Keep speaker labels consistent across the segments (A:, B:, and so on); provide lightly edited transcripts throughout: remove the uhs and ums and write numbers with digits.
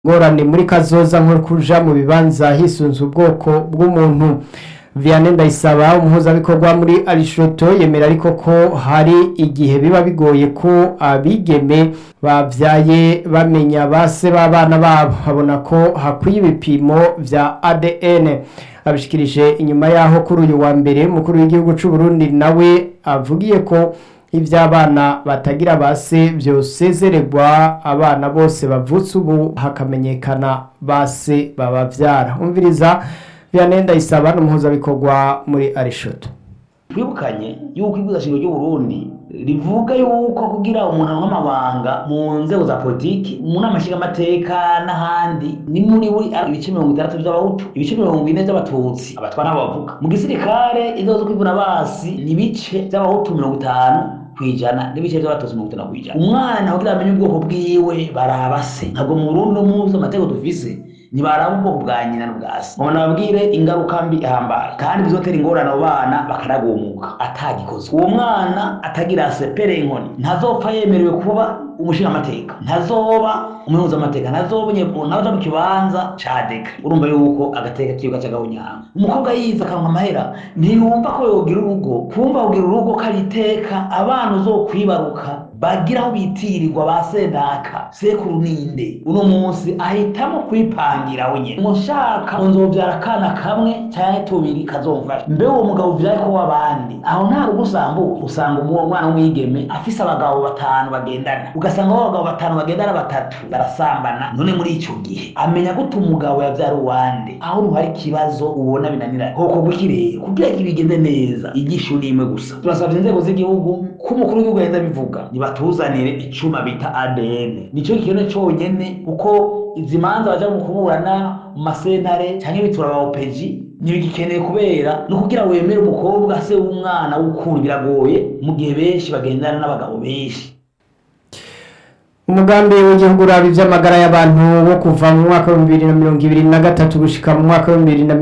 A: ngorane muri kazoza nko kuja mu bibanza hisunze ubwoko bw'umuntu. Vianney Ndayisaba umuhuzabikorwa muri Arishoto yemera ariko ko hari igihe biba bigoye ko abigeme bavyaye bamenya base b'abana babo, habona ko hakwiye ibipimo vya ADN. Abishikirije inyuma yaho kuri uyu wa mbere mukuru w'igihugu c'u Burundi nawe avugiye ko ivy'abana batagira base vyosezererwa abana bose bavutse ubu hakamenyekana base babavyara. Umviriza Vianney Ndayisaba n'umuhuzabikorwa muri Arishoto.
B: Twibukanye yuko ibwirizwa ry'u Burundi rivuga yuko kugira umuntu w'amabanga mu nzego za politiki mu nama nshingamateka n'ahandi ni muri ibice 60 by'abahutu, ibice 40 by'abatutsi, abatwa n'abavuga. Mu gisirikare izozo kwivuna basi ni ibice by'abahutu 50 kwijana n'ibice by'abatutsi 50 kwijana. Umwana kugira amenye ubwoko bwiwe barabase, ntabwo mu Burundi mu amategeko dufise ni baraba ubwoko bwa nyina n'ubwasi. Mama nababwire ingaruka mbi ihambaye kandi bizotera ingorane abo bana bakaragumuka atagikoze. Uwo mwana atagira sepere inkoni ntazopfa yemerewe kuba umushinga amateka, ntazoba umuyobozi amateka, ntazobonye naza mu kibanza ca deka. Urumva yuko agateka kiyo gacagahunyanga. Umukobwa yiza kanka amahera ntiyumva ko yogira urugo, kumva kugira urugo kariteka abana uzokwibaruka bagira aho bitirirwa basedaka sekuru ninde. Uno munsi ahitamo kwipangira wenye mushaka nzovyara kana kamwe cyane tubiri kazomfasha mbe uwo mugabo vyari ko wabandi aho nta rugusambu usanga uwo mwana w'umwigeme afise abagabo 5 bagendana, ugasanga abo bagabo 5 bagendana 3 barasambana. None muri ico gihe amenya gute umugabo yavyara uwande aho ruhari kibazo ubona binanira koko gukireye kugira ibigende neza. Igisho nimwe gusa turasavye inzego z'igihugu ko umukuru w'igihugu yenda bivuga nibatuzanire icuma bita ADN. Nico kintu cyonyene kuko izimanza baje mu kuburana mu masentare cyangwa bitura ba OPG nibigikeneye kubera no kugira wemere umukobwa se w'umwana w'ukuri biragoye mu gihe benshi bagendana n'abagabo benshi.
A: Umugambi w'igihugu urabi vy'amagara y'abantu wo kuva mu mwaka wa 2023 gushika mu mwaka wa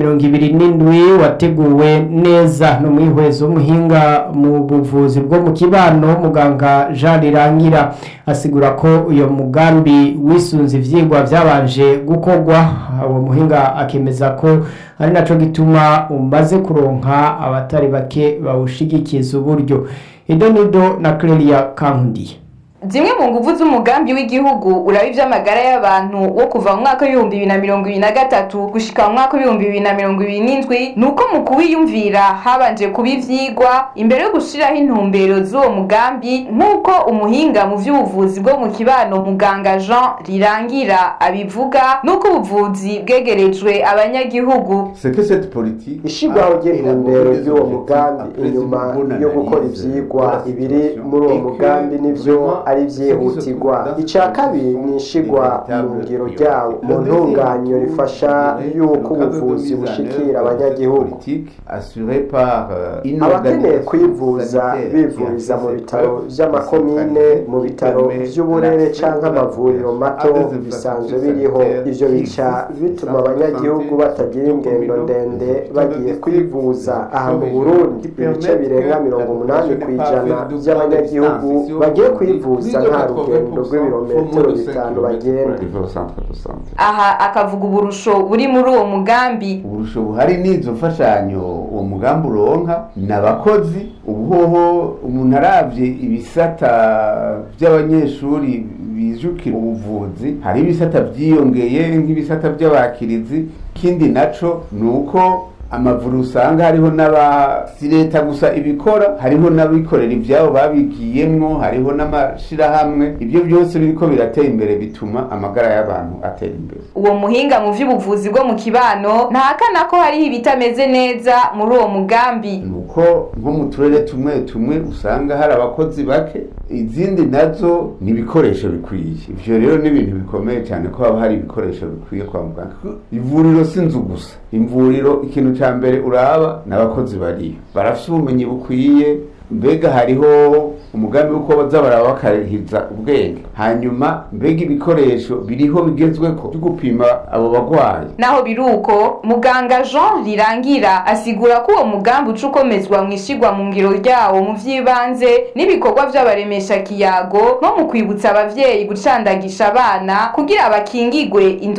A: 2027 wateguwe neza no mwihwezo w'umuhinga mu buvuzi bwo mu kibano muganga Jean Rirangira asigura ko uyo mugambi wisunze ivyigwa vyabanje gukorwa. Uwo muhinga akemeza ko ari naco gituma umaze kuronka abatari bake bawushigikiza uburyo. Idonido na Clelia Kankundiye.
C: Zimwe mu nguvu z'umugambi w'igihugu urabi vy'amagara y'abantu wo kuva mu mwaka wa 2023 gushika mu mwaka wa 2027 nuko mu kuwiyumvira habanje kubivyigwa imbere yo gushiraho intumbero z'uwo mugambi nk'uko umuhinga mu vy'ubuvuzi bwo mu kibano muganga Jean Rirangira abivuga nuko ubuvuzi bwegerejwe abanyagihugu.
D: Ishigwaho ry'intumbero y'uwo mugambi inyuma yo gukora ivyigwa ibiri muri uwo mugambi nivyo ari vyihutirwa. Ica kabiri ni ishigwa mu ngiro ryawo mu ntunganyo rifasha yuko ubuvuzi bushikira abanyagihugu. Abakeneye kwivuza bivuriza mu bitaro vy'amakomine, mu bitaro vy'uburere canke amavuriro mato bisanzwe biriho. Ivyo bica bituma abanyagihugu batagira ingendo ndende bagiye kwivuza. Aha mu Burundi ibice birenga 80% by'abanyagihugu bagiye kwivuza nta rugendo rw'ibirometero 5 bagenda.
C: Aha akavuga uburusho buri muri uwo mugambi.
E: Uburusho buhari n'izo mfashanyo uwo mugambi uronka n'abakozi. Ubuhoho umuntu aravye ibisata by'abanyeshuri bijukira ubuvuzi, hari ibisata vyiyongeye nk'ibisata by'abakirizi. Kindi naco nuko amavuru usanga hariho n'abasireta gusa ibikora, hariho n'abikorera ivyabo babigiyemwo, hariho n'amashirahamwe. Ibyo byose biriko biratera imbere bituma amagara y'abantu atera imbere.
C: Uwo muhinga mu vy'ubuvuzi bwo mu kibano ntahakana ko hariho ibitameze neza muri uwo mugambi.
E: Nuko nko mu turere tumwe usanga hari abakozi bake, izindi nazo ni ibikoresho bikwiye. Ivyo rero ni ibintu bikomeye cyane ko haba hari ibikoresho bikwiye kwa muganga. Ivuriro sinzu gusa, imvuriro ikintu ca mbere uraba n'abakozi bariyo barafite ubumenyi bukwiye. Mbega hariho umugambi w'uko baza barabakarihiza ubwenge, hanyuma mbega ibikoresho biriho bigezweko byo gupima abo bagwayi.
C: Naho biruko muganga Jean Rirangira asigura ko uwo mugambi ucukomezwa mwishigwa mu ngiro ryawo mu vyibanze n'ibikorwa vy'abaremesha kiyago no mu kwibutsa abavyeyi gucandagisha abana kugira abakingigwe